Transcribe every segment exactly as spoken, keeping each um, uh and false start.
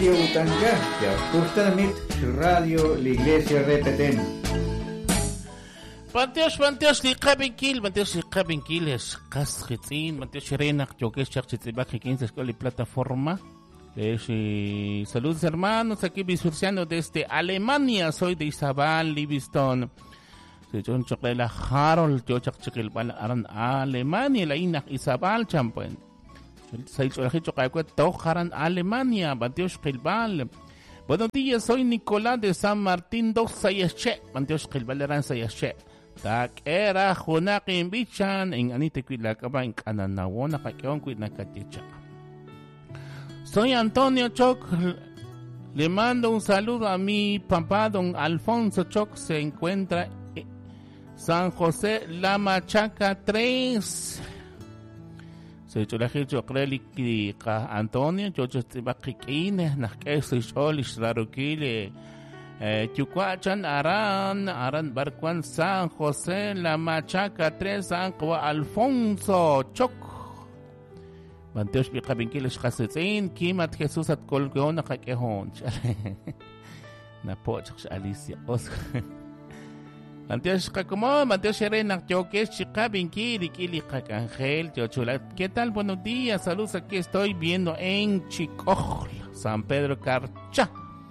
Radio Utancá, Kurtanamit, Radio La Iglesia Repetén. Panteos, panteos, liqabinkil, panteos, liqabinkil, es casquitzin, panteos, renak, choques, chachitibaki, quince, escuela y plataforma. Eh, saludos hermanos, aquí bisurciano desde Alemania, soy de Isabel, Livingston. John Choquela Harold, yo Chakchil Aran Alemania, la Inak Isabel Champen. Soy Choquela Tojaran Alemania, Banteos Kilbal. Buenos días, soy Nicolás de San Martín dos Sayache, Banteos Kilbal Aran Sayache. Tak era Jonakin Bichan, en Anite Quilacaba, en Cananawona, Paqueon Quinacaticha. Soy Antonio Choc. Le mando un saludo a mi papá, don Alfonso Choc, se encuentra en San José La Machaca tres. Se chulaje chokreli ka Antonio, yo estoy kikine, nakese sholish larukile, chukwachan aran, aran barcuan San José La Machaca tres, San Alfonso Choc. Manteos biqabinkiles khasitin kimat Jesus at kolgon nakakehon. Napoch Alicia Oscar. Manteos kakumo, Manteos Sherenak Choques, Chicabinkili, Kili Angel, Chochulat. ¿Qué tal? Buenos días, saludos, aquí estoy viendo en Chicojla, San Pedro Carcha.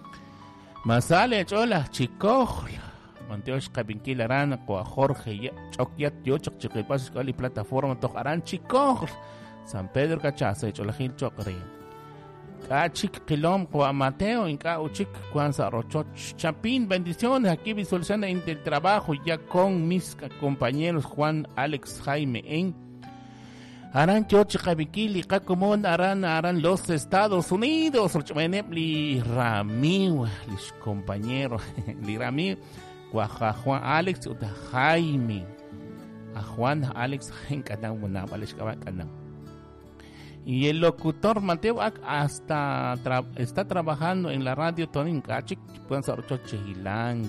Masale, hola, Chicojla. Manteos Kabinkil Arana, Jorge, Chokyat, Yochok, Chiquipas, Kali Plataforma, Tojaran, Chicojla. San Pedro Cachaza, hecho la Gil Chocre. Cachik Kilom, Juan Mateo, en Cauchic, Juan Sarrocho Chapín, bendiciones. Aquí visualizando en el trabajo ya con mis compañeros Juan Alex Jaime en Aran Chochicabiquili, Cacomón, Aran, Aran, los Estados Unidos. Li Ramiro, mis compañeros, Li Ramiro, Juan Alex, Jaime, a Juan Alex, en Canam, Alex Canam. Y el locutor Mateo hasta tra está trabajando en la radio Tonin Kachik, pueden saber Chilang.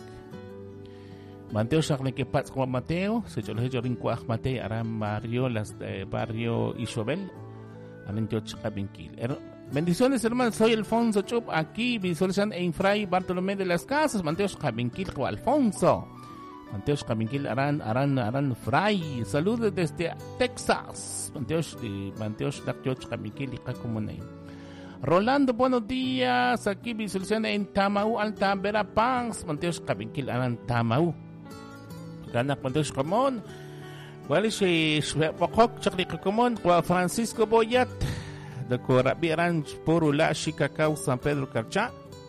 Mateo Charle que pasa con Mateo, se yo le he rincuaj Mateo, Aran barrio, las de barrio Isabel, Aran Chochabinkil. Bendiciones hermanos, soy Alfonso Chup, aquí visualizan en Fray Bartolomé de las Casas, Mateo Chabinkil o Alfonso. Mateos Caminquil Aran, Aran, Aran Fray. Saludos desde Texas. Mateos, Mateos Dactioch Caminquil y Cacomonay. Rolando, buenos días. Aquí visualización en Tamau, Alta Verapaz. Mateos Caminquil Aran Tamau. Gana Mateos Camón. ¿Cuál es el Pocok Chakri Cacomón? Juan Francisco Boyat. De Corabi Aran Porula, Chicacao, San Pedro Carcha.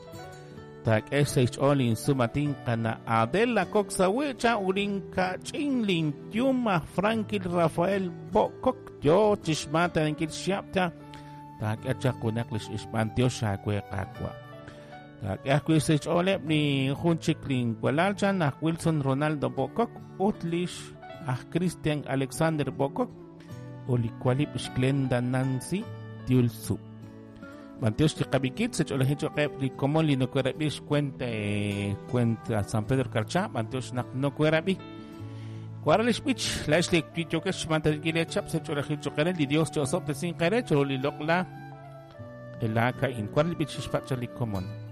Tak S H Olin Sumatin Kana Adela Coxahuecha Urinka Chinlin Yuma Frankil Rafael Bokok Yo Chishmata en Kilshapta Tak Achakunaklish Ishmantio Shakwe Kakwa Tak Akwi S H Ole ni Hunchiklin Kualalchan Ah Wilson Ronaldo Bokok Utlish Ah Christian Alexander Bokok Olikwalip Sklenda Nancy Tiulsu Mateos Chicabikit, se chole hecho que como li no cuerabish cuenta cuenta San Pedro Carcha, Mateos no cuerabi. Cuaralish pitch, la isle picho que es mantequilla chap, se chole hecho que el Dios yo sop de sin querer, chole li lokla el aka in cuaralish pitch es fachali común.